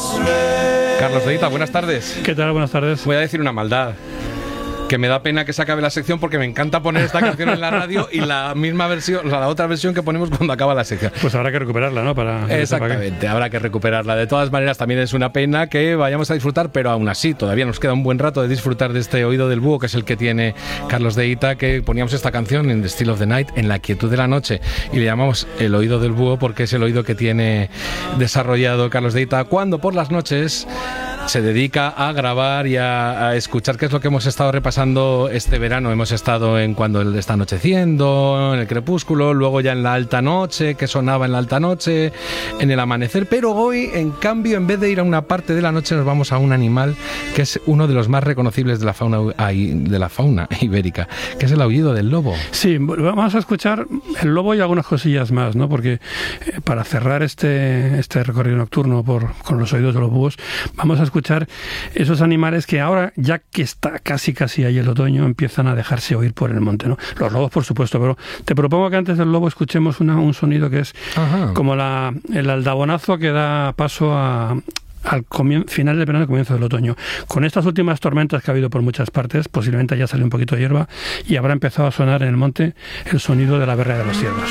Carlos Deita, buenas tardes. ¿Qué tal? Buenas tardes. Voy a decir una maldad. Que me da pena que se acabe la sección porque me encanta poner esta canción en la radio y la misma versión, o sea, la otra versión que ponemos cuando acaba la sección. Pues habrá que recuperarla, ¿no? Exactamente, habrá que recuperarla. De todas maneras, también es una pena que vayamos a disfrutar, pero aún así, todavía nos queda un buen rato de disfrutar de este Oído del Búho, que es el que tiene Carlos Deita, que poníamos esta canción en The Still of the Night, en la quietud de la noche, y le llamamos el Oído del Búho porque es el oído que tiene desarrollado Carlos Deita cuando por las noches se dedica a grabar y a escuchar, que es lo que hemos estado repasando este verano. Hemos estado en Cuando él está anocheciendo, en el crepúsculo, luego ya en la alta noche, que sonaba en la alta noche, en el amanecer, pero hoy, en cambio, en vez de ir a una parte de la noche, nos vamos a un animal que es uno de los más reconocibles de la fauna ibérica, que es el aullido del lobo. Sí, vamos a escuchar el lobo y algunas cosillas más, ¿no? Porque para cerrar este recorrido nocturno con los oídos de los búhos, vamos a escuchar esos animales que ahora, ya que está casi ahí el otoño, empiezan a dejarse oír por el monte, ¿no? Los lobos, por supuesto, pero te propongo que antes del lobo escuchemos un sonido que es como el aldabonazo que da paso al final del verano y comienzo del otoño. Con estas últimas tormentas que ha habido por muchas partes, posiblemente ya salió un poquito de hierba y habrá empezado a sonar en el monte el sonido de la berrea de los ciervos.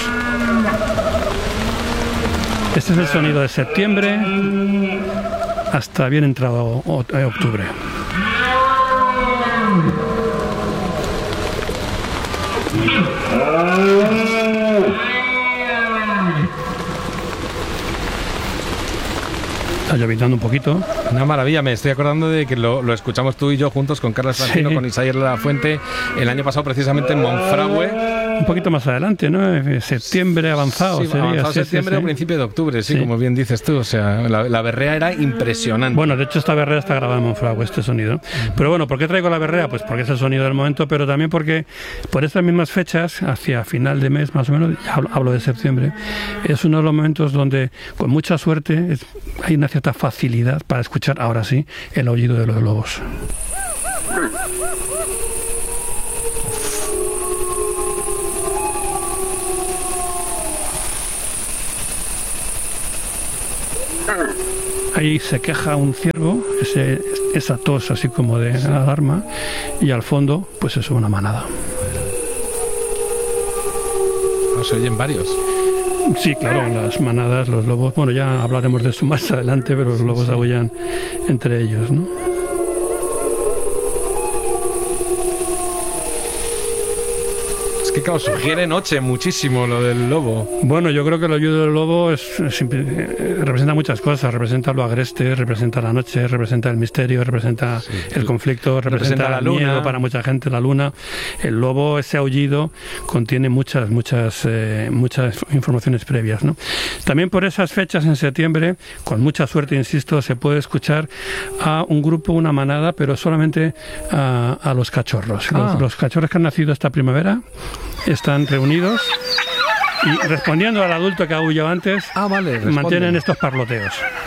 Este es el sonido de septiembre hasta bien entrado octubre. Está lloviznando un poquito. Una maravilla, me estoy acordando de que lo escuchamos tú y yo juntos con Carlos Francino, sí, con Isaías La Fuente, el año pasado precisamente en Monfragüe. Un poquito más adelante, ¿no? Septiembre avanzado. Sí, sería, avanzado septiembre o principio de octubre, sí, como bien dices tú. O sea, la berrea era impresionante. Bueno, de hecho esta berrea está grabada en Monfragüe, este sonido. Pero bueno, ¿por qué traigo la berrea? Pues porque es el sonido del momento, pero también porque por estas mismas fechas, hacia final de mes más o menos, hablo de septiembre, es uno de los momentos donde con mucha suerte hay una cierta facilidad para escuchar, ahora sí, el aullido de los lobos. Ahí se queja un ciervo, esa tos así como de alarma, y al fondo pues es una manada. Se oyen varios. Sí, claro, las manadas, los lobos, bueno, ya hablaremos de eso más adelante, pero los lobos aúllan entre ellos, ¿no? Es que claro, sugiere noche muchísimo lo del lobo. Bueno, yo creo que el aullido del lobo representa muchas cosas. Representa lo agreste, representa la noche, representa el misterio, representa el conflicto, representa la luna. Miedo para mucha gente, la luna. El lobo, ese aullido, contiene muchas informaciones previas, ¿no? También por esas fechas en septiembre, con mucha suerte, insisto, se puede escuchar a un grupo, una manada, pero solamente a los cachorros. Los cachorros que han nacido esta primavera están reunidos y respondiendo al adulto que aulló antes, mantienen estos parloteos.